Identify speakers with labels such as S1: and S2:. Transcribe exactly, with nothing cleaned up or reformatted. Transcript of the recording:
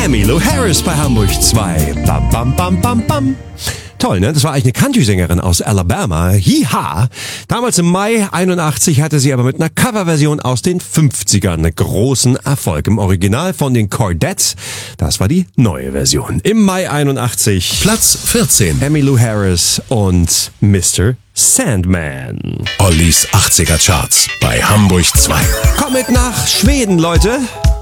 S1: Emmylou Harris bei Hamburg zwei. Bam, bam, bam, bam, bam. Toll, ne? Das war eigentlich eine Country-Sängerin aus Alabama. Hiha! Damals im Mai einundachtzig hatte sie aber mit einer Coverversion aus den fünfzigern einen großen Erfolg. Im Original von den Chordettes. Das war die neue Version. Im Mai einundachtzig.
S2: Platz vierzehn.
S1: Emmylou Harris und Mister Sandman.
S2: Ollis achtziger Charts bei Hamburg zwei.
S1: Kommt mit nach Schweden, Leute.